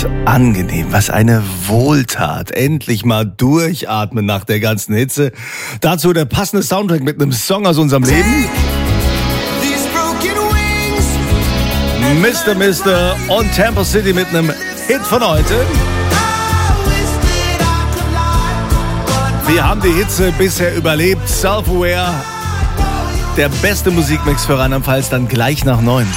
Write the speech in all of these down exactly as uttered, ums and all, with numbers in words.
was angenehm, was eine Wohltat. Endlich mal durchatmen nach der ganzen Hitze. Dazu der passende Soundtrack mit einem Song aus unserem Leben. Mister Mister und Tampa City mit einem Hit von heute. Wir haben die Hitze bisher überlebt. Self-Aware, der beste Musikmix für Rheinland-Pfalz, dann gleich nach neun.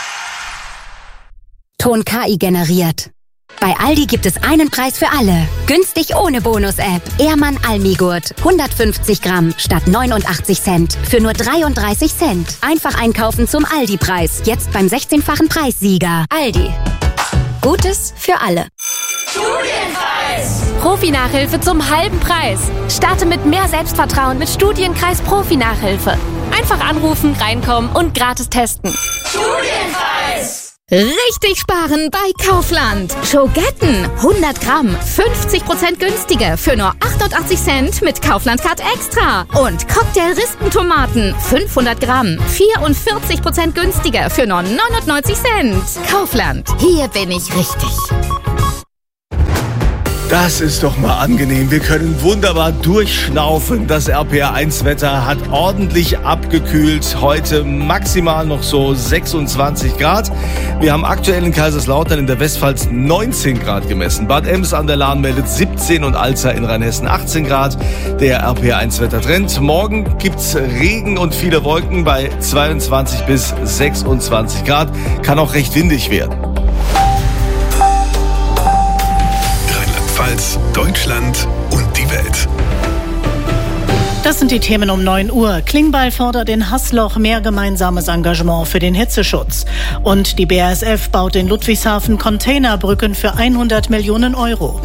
Ton K I generiert. Bei Aldi gibt es einen Preis für alle. Günstig ohne Bonus-App. Ehrmann Almigurt. hundertfünfzig Gramm statt neunundachtzig Cent. Für nur dreiunddreißig Cent. Einfach einkaufen zum Aldi-Preis. Jetzt beim sechzehnfachen Preissieger. Aldi. Gutes für alle. Studienkreis. Profi-Nachhilfe zum halben Preis. Starte mit mehr Selbstvertrauen mit Studienkreis Profi-Nachhilfe. Einfach anrufen, reinkommen und gratis testen. Studienkreis. Richtig sparen bei Kaufland. Schogetten hundert Gramm, fünfzig Prozent günstiger für nur achtundachtzig Cent mit Kaufland Card Extra. Und Cocktail-Rispentomaten fünfhundert Gramm, vierundvierzig Prozent günstiger für nur neunundneunzig Cent. Kaufland, hier bin ich richtig. Das ist doch mal angenehm. Wir können wunderbar durchschnaufen. Das R P R eins Wetter hat ordentlich abgekühlt. Heute maximal noch so sechsundzwanzig Grad. Wir haben aktuell in Kaiserslautern in der Westpfalz neunzehn Grad gemessen. Bad Ems an der Lahn meldet siebzehn und Alza in Rheinhessen achtzehn Grad. Der R P R eins Wettertrend. Morgen gibt's Regen und viele Wolken bei zweiundzwanzig bis sechsundzwanzig Grad. Kann auch recht windig werden. Deutschland und die Welt. Das sind die Themen um neun Uhr. Klingbeil fordert in Haßloch mehr gemeinsames Engagement für den Hitzeschutz. Und die B A S F baut in Ludwigshafen Containerbrücken für hundert Millionen Euro.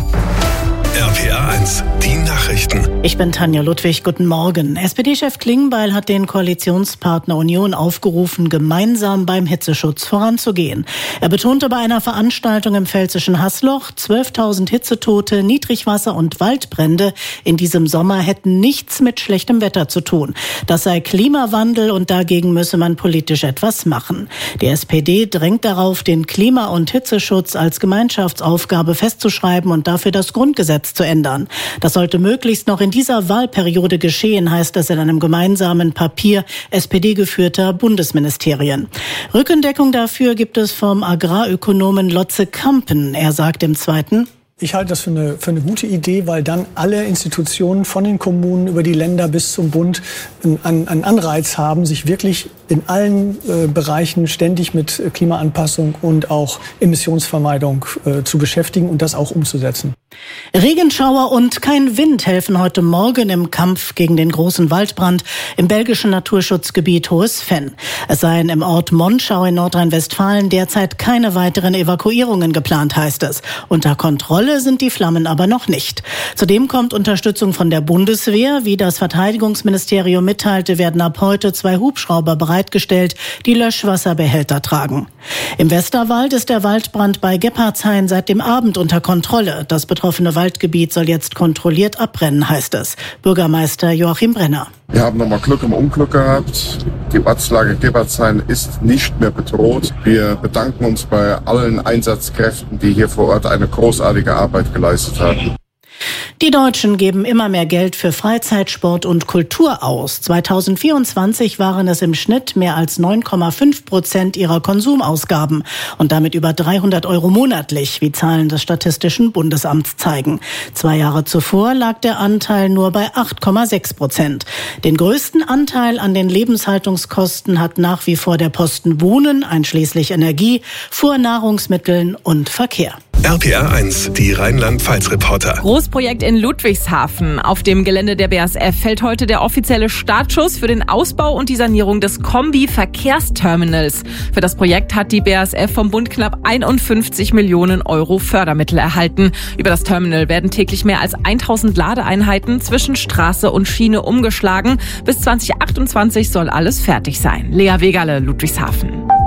R P R eins, die Nachrichten. Ich bin Tanja Ludwig, guten Morgen. S P D-Chef Klingbeil hat den Koalitionspartner Union aufgerufen, gemeinsam beim Hitzeschutz voranzugehen. Er betonte bei einer Veranstaltung im pfälzischen Haßloch, zwölftausend Hitzetote, Niedrigwasser und Waldbrände in diesem Sommer hätten nichts mit schlechtem Wetter zu tun. Das sei Klimawandel und dagegen müsse man politisch etwas machen. Die S P D drängt darauf, den Klima- und Hitzeschutz als Gemeinschaftsaufgabe festzuschreiben und dafür das Grundgesetz zu ändern. Das sollte möglichst noch in dieser Wahlperiode geschehen, heißt es in einem gemeinsamen Papier S P D-geführter Bundesministerien. Rückendeckung dafür gibt es vom Agrarökonomen Lotze Kampen. Er sagt im Zweiten: Ich halte das für eine, für eine gute Idee, weil dann alle Institutionen von den Kommunen über die Länder bis zum Bund einen, einen Anreiz haben, sich wirklich in allen äh, Bereichen ständig mit Klimaanpassung und auch Emissionsvermeidung äh, zu beschäftigen und das auch umzusetzen. Regenschauer und kein Wind helfen heute Morgen im Kampf gegen den großen Waldbrand im belgischen Naturschutzgebiet Hohes Venn. Es seien im Ort Monschau in Nordrhein-Westfalen derzeit keine weiteren Evakuierungen geplant, heißt es. Unter Kontrolle sind die Flammen aber noch nicht. Zudem kommt Unterstützung von der Bundeswehr. Wie das Verteidigungsministerium mitteilte, werden ab heute zwei Hubschrauber bereitgestellt, die Löschwasserbehälter tragen. Im Westerwald ist der Waldbrand bei Gebhardshain seit dem Abend unter Kontrolle. Das betroffene Waldgebiet soll jetzt kontrolliert abbrennen, heißt es. Bürgermeister Joachim Brenner. Wir haben nochmal Glück im Unglück gehabt. Die Ortslage Gebhardshain ist nicht mehr bedroht. Wir bedanken uns bei allen Einsatzkräften, die hier vor Ort eine großartige Arbeit geleistet haben. Die Deutschen geben immer mehr Geld für Freizeit, Sport und Kultur aus. zweitausendvierundzwanzig waren es im Schnitt mehr als neun Komma fünf Prozent ihrer Konsumausgaben und damit über dreihundert Euro monatlich, wie Zahlen des Statistischen Bundesamts zeigen. Zwei Jahre zuvor lag der Anteil nur bei acht Komma sechs Prozent. Den größten Anteil an den Lebenshaltungskosten hat nach wie vor der Posten Wohnen, einschließlich Energie, Fuhrnahrungsmitteln und Verkehr. R P R eins, die Rheinland-Pfalz-Reporter. Großprojekt in Ludwigshafen. Auf dem Gelände der B A S F fällt heute der offizielle Startschuss für den Ausbau und die Sanierung des Kombi-Verkehrsterminals. Für das Projekt hat die B A S F vom Bund knapp einundfünfzig Millionen Euro Fördermittel erhalten. Über das Terminal werden täglich mehr als tausend Ladeeinheiten zwischen Straße und Schiene umgeschlagen. Bis zwanzig achtundzwanzig soll alles fertig sein. Lea Wegerle, Ludwigshafen.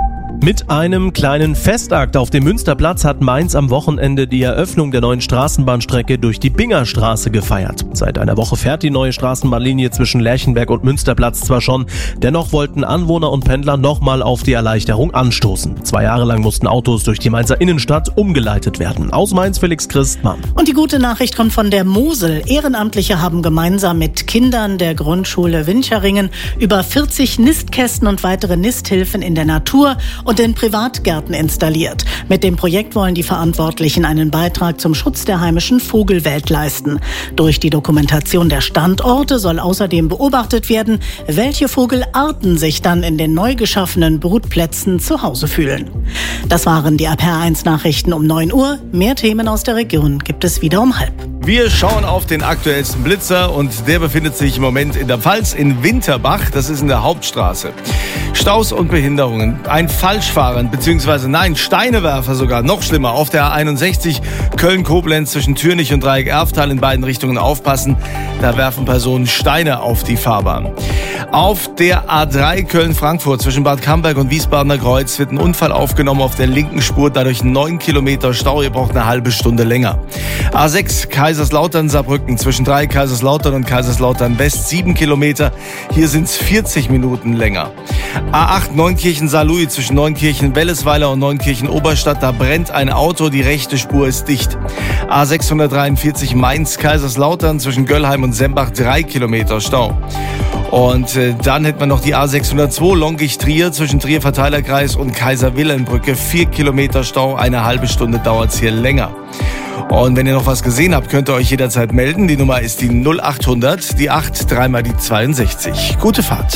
Mit einem kleinen Festakt auf dem Münsterplatz hat Mainz am Wochenende die Eröffnung der neuen Straßenbahnstrecke durch die Bingerstraße gefeiert. Seit einer Woche fährt die neue Straßenbahnlinie zwischen Lerchenberg und Münsterplatz zwar schon, dennoch wollten Anwohner und Pendler nochmal auf die Erleichterung anstoßen. Zwei Jahre lang mussten Autos durch die Mainzer Innenstadt umgeleitet werden. Aus Mainz Felix Christmann. Und die gute Nachricht kommt von der Mosel. Ehrenamtliche haben gemeinsam mit Kindern der Grundschule Wincheringen über vierzig Nistkästen und weitere Nisthilfen in der Natur und in Privatgärten installiert. Mit dem Projekt wollen die Verantwortlichen einen Beitrag zum Schutz der heimischen Vogelwelt leisten. Durch die Dokumentation der Standorte soll außerdem beobachtet werden, welche Vogelarten sich dann in den neu geschaffenen Brutplätzen zu Hause fühlen. Das waren die R P R eins Nachrichten um neun Uhr. Mehr Themen aus der Region gibt es wieder um halb. Wir schauen auf den aktuellsten Blitzer und der befindet sich im Moment in der Pfalz in Winterbach. Das ist in der Hauptstraße. Staus und Behinderungen. Ein Falschfahrer, beziehungsweise nein, Steinewerfer sogar, noch schlimmer. Auf der A einundsechzig Köln-Koblenz zwischen Türnich und Dreieck-Erftal in beiden Richtungen aufpassen. Da werfen Personen Steine auf die Fahrbahn. Auf der A drei Köln-Frankfurt zwischen Bad Camberg und Wiesbadener Kreuz wird ein Unfall aufgenommen auf der linken Spur. Dadurch neun Kilometer Stau. Ihr braucht eine halbe Stunde länger. A sechs Kaiserslautern-Saarbrücken zwischen Dreieck Kaiserslautern und Kaiserslautern West sieben Kilometer. Hier sind es vierzig Minuten länger. A acht Neunkirchen-Saarlouis zwischen Neunkirchen-Wellesweiler und Neunkirchen-Oberstadt. Da brennt ein Auto, die rechte Spur ist dicht. A sechshundertdreiundvierzig Mainz-Kaiserslautern zwischen Göllheim und Sembach drei Kilometer Stau. Und äh, dann hätten wir noch die A sechshundertzwei Longisch-Trier zwischen Trier-Verteilerkreis und Kaiser-Wilhelm-Brücke. Vier Kilometer Stau, eine halbe Stunde dauert es hier länger. Und wenn ihr noch was gesehen habt, könnt ihr euch jederzeit melden. Die Nummer ist die null achthundert, die acht, dreimal die zweiundsechzig. Gute Fahrt.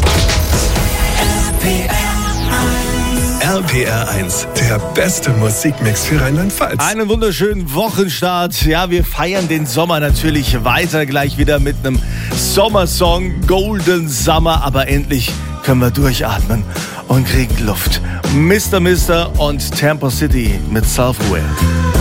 R P R eins, der beste Musikmix für Rheinland-Pfalz. Einen wunderschönen Wochenstart. Ja, wir feiern den Sommer natürlich weiter, gleich wieder mit einem Sommersong, Golden Summer. Aber endlich können wir durchatmen und kriegen Luft. Mister Mister und Tampa City mit Self-Aware.